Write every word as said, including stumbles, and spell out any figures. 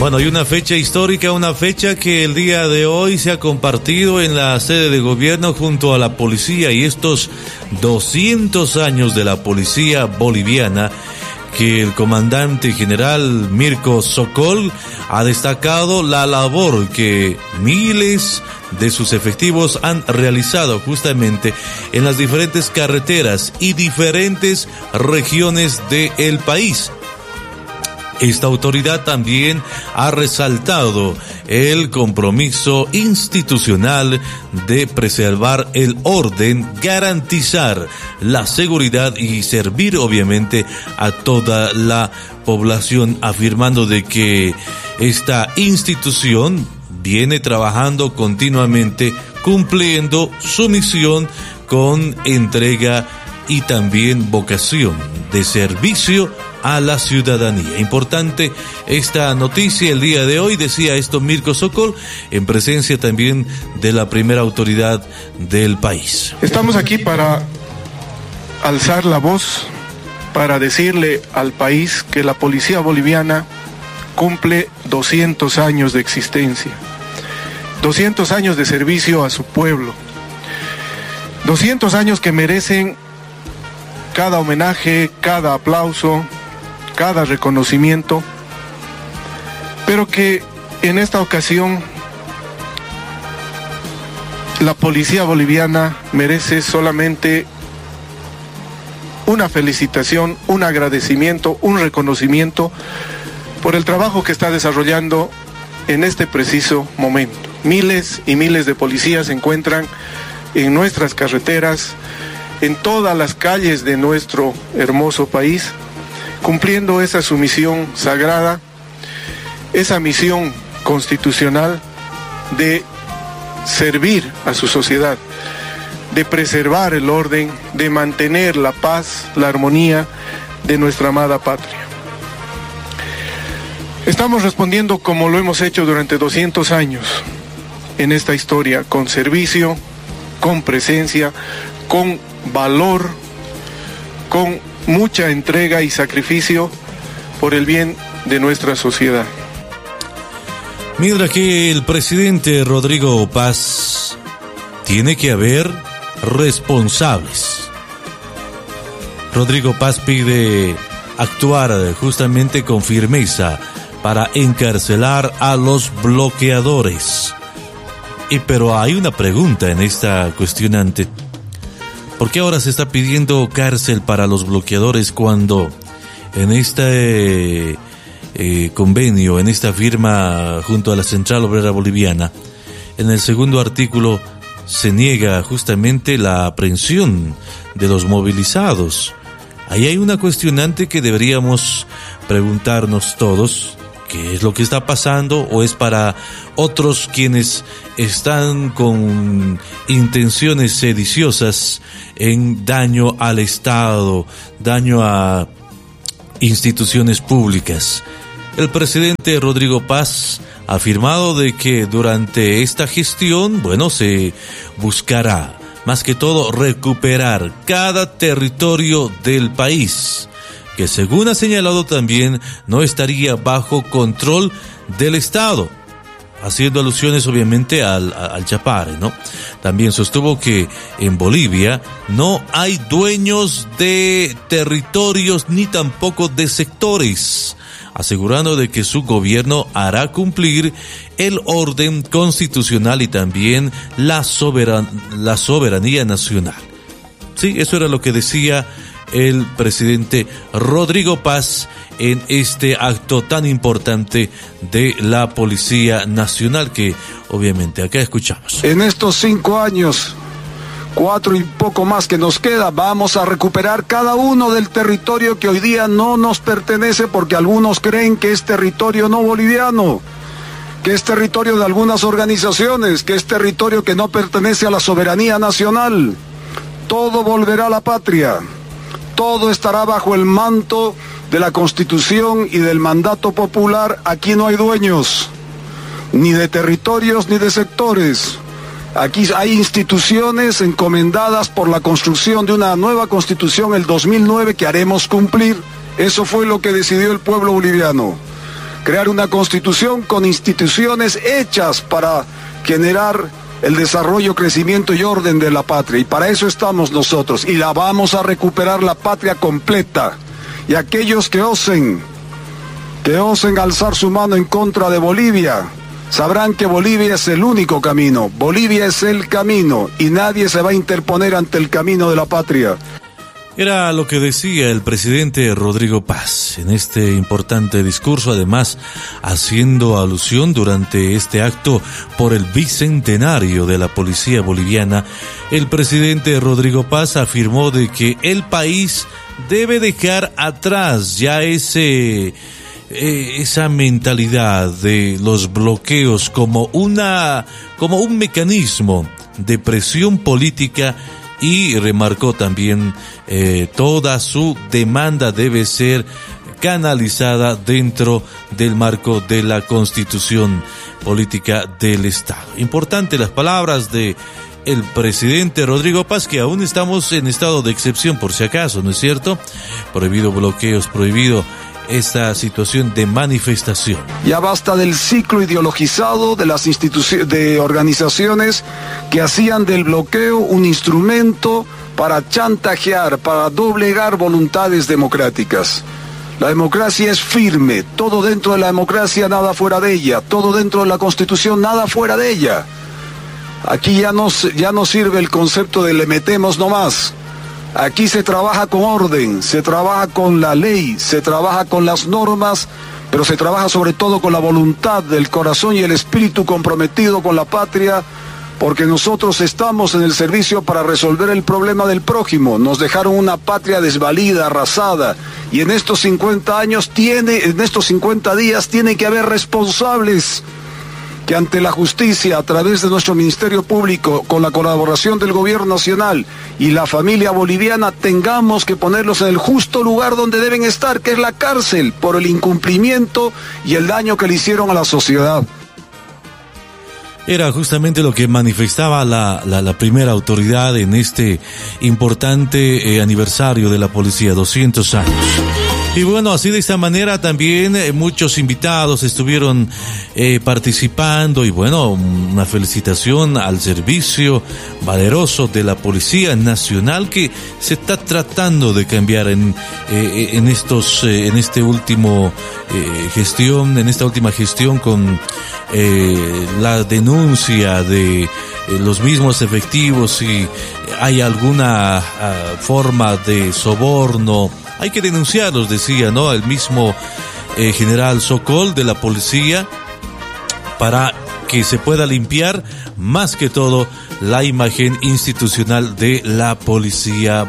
Bueno, hay una fecha histórica, una fecha que el día de hoy se ha compartido en la sede de gobierno junto a la policía, y estos doscientos años de la policía boliviana, que el comandante general Mirko Sokol ha destacado la labor que miles de sus efectivos han realizado justamente en las diferentes carreteras y diferentes regiones del país. Esta autoridad también ha resaltado el compromiso institucional de preservar el orden, garantizar la seguridad y servir obviamente a toda la población, afirmando de que esta institución viene trabajando continuamente, cumpliendo su misión con entrega y también vocación de servicio a la ciudadanía. Importante esta noticia el día de hoy, decía esto Mirko Sokol, en presencia también de la primera autoridad del país. Estamos aquí para alzar la voz, para decirle al país que la policía boliviana cumple doscientos años de existencia, doscientos años de servicio a su pueblo, doscientos años que merecen cada homenaje, cada aplauso, cada reconocimiento, pero que en esta ocasión la policía boliviana merece solamente una felicitación, un agradecimiento, un reconocimiento por el trabajo que está desarrollando en este preciso momento. Miles y miles de policías se encuentran en nuestras carreteras, en todas las calles de nuestro hermoso país, cumpliendo esa su misión sagrada, esa misión constitucional de servir a su sociedad, de preservar el orden, de mantener la paz, la armonía de nuestra amada patria. Estamos respondiendo como lo hemos hecho durante doscientos años en esta historia, con servicio, con presencia, con valor, con mucha entrega y sacrificio por el bien de nuestra sociedad. Mientras que el presidente Rodrigo Paz tiene que haber responsables. Rodrigo Paz pide actuar justamente con firmeza para encarcelar a los bloqueadores. Y pero hay una pregunta en esta cuestionante. ¿Por qué ahora se está pidiendo cárcel para los bloqueadores cuando en este eh, convenio, en esta firma junto a la Central Obrera Boliviana, en el segundo artículo se niega justamente la aprehensión de los movilizados? Ahí hay una cuestionante que deberíamos preguntarnos todos. ¿Qué es lo que está pasando? ¿O es para otros quienes están con intenciones sediciosas en daño al Estado, daño a instituciones públicas? El presidente Rodrigo Paz ha afirmado de que durante esta gestión, bueno, se buscará más que todo recuperar cada territorio del país, que según ha señalado también no estaría bajo control del Estado, haciendo alusiones obviamente al, al Chapare, ¿no? También sostuvo que en Bolivia no hay dueños de territorios ni tampoco de sectores, asegurando de que su gobierno hará cumplir el orden constitucional y también la soberan, la soberanía nacional. Sí, eso era lo que decía el presidente Rodrigo Paz en este acto tan importante de la Policía Nacional, que obviamente acá escuchamos. En estos cinco años, cuatro y poco más que nos queda, vamos a recuperar cada uno del territorio que hoy día no nos pertenece, porque algunos creen que es territorio no boliviano, que es territorio de algunas organizaciones, que es territorio que no pertenece a la soberanía nacional. Todo volverá a la patria. Todo estará bajo el manto de la Constitución y del mandato popular. Aquí no hay dueños, ni de territorios ni de sectores. Aquí hay instituciones encomendadas por la construcción de una nueva Constitución el dos mil nueve que haremos cumplir. Eso fue lo que decidió el pueblo boliviano. crear una constitución con instituciones hechas para generar el desarrollo, crecimiento y orden de la patria. Y para eso estamos nosotros. Y la vamos a recuperar la patria completa. Y aquellos que osen, que osen alzar su mano en contra de Bolivia, sabrán que Bolivia es el único camino. Bolivia es el camino y nadie se va a interponer ante el camino de la patria. Era lo que decía el presidente Rodrigo Paz en este importante discurso, además haciendo alusión durante este acto por el bicentenario de la policía boliviana. El presidente Rodrigo Paz afirmó de que el país debe dejar atrás ya ese eh, esa mentalidad de los bloqueos como una como un mecanismo de presión política. Y remarcó también eh, toda su demanda debe ser canalizada dentro del marco de la Constitución Política del Estado. Importante las palabras de el presidente Rodrigo Paz, que aún estamos en estado de excepción por si acaso, ¿no es cierto? Prohibido bloqueos, prohibido esta situación de manifestación. Ya basta del ciclo ideologizado de las instituciones, de organizaciones que hacían del bloqueo un instrumento para chantajear, para doblegar voluntades democráticas. La democracia es firme, todo dentro de la democracia, nada fuera de ella, todo dentro de la Constitución, nada fuera de ella. Aquí ya no, ya no sirve el concepto de le metemos nomás. Aquí se trabaja con orden, se trabaja con la ley, se trabaja con las normas, pero se trabaja sobre todo con la voluntad del corazón y el espíritu comprometido con la patria, porque nosotros estamos en el servicio para resolver el problema del prójimo. Nos dejaron una patria desvalida, arrasada, y en estos cincuenta años tiene, en estos cincuenta días tiene que haber responsables que ante la justicia, a través de nuestro Ministerio Público, con la colaboración del Gobierno Nacional y la familia boliviana, tengamos que ponerlos en el justo lugar donde deben estar, que es la cárcel, por el incumplimiento y el daño que le hicieron a la sociedad. Era justamente lo que manifestaba la, la, la primera autoridad en este importante eh, aniversario de la policía, doscientos años. Y bueno, así de esta manera también eh, muchos invitados estuvieron eh, participando y bueno, una felicitación al servicio valeroso de la Policía Nacional que se está tratando de cambiar en eh, en estos eh, en este último eh, gestión, en esta última gestión con eh, la denuncia de eh, los mismos efectivos si hay alguna uh, forma de soborno. Hay que denunciarlos, decía, ¿no? El mismo eh, general Sokol de la policía para que se pueda limpiar más que todo la imagen institucional de la policía